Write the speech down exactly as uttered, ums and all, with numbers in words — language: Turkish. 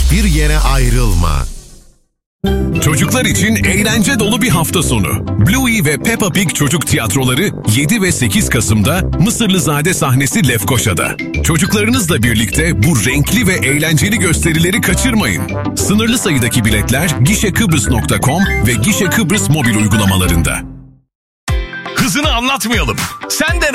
Hiçbir yere ayrılma. Çocuklar için eğlence dolu bir hafta sonu. Bluey ve Peppa Pig çocuk tiyatroları yedi ve sekiz Kasım'da Mısırlızade sahnesi Lefkoşa'da. Çocuklarınızla birlikte bu renkli ve eğlenceli gösterileri kaçırmayın. Sınırlı sayıdaki biletler gişekıbrıs nokta com ve Gişe Kıbrıs mobil uygulamalarında. Hızını anlatmayalım. Sen de